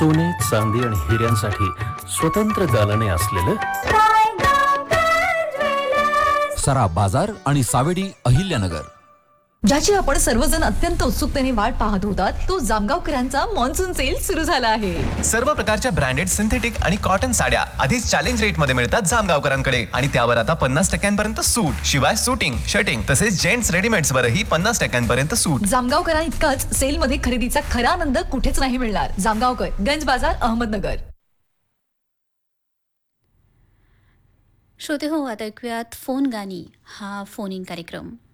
सोने, चांदी आणि हिऱ्यांसाठी स्वतंत्र दालने असलेलं सराफ बाजार आणि सावेडी अहिल्यानगर. ज्याची आपण सर्वजण अत्यंत उत्सुकतेने वाट पाहत होतात, तो जामगावकरांचा मॉन्सून सेल सुरू झाला आहे. सर्व प्रकारच्या ब्रँडेड सिंथेटिक आणि कॉटन साड्या आधीच चॅलेंज रेट मध्ये मिळतात जामगावकरांकडे, आणि त्यावर आता 50% सूट. शिवाय शूटिंग, शर्टिंग तसेच जेंट्स रेडीमेड्स वरही 50% सूट. जामगावकरां इतकाच सेल मध्ये खरेदीचा खरा आनंद कुठेच नाही मिळणार. जामगावकर, गंज बाजार, अहमदनगर. श्रोते हो, आता ऐकूयात फोन गाणी हा फोन इन कार्यक्रम.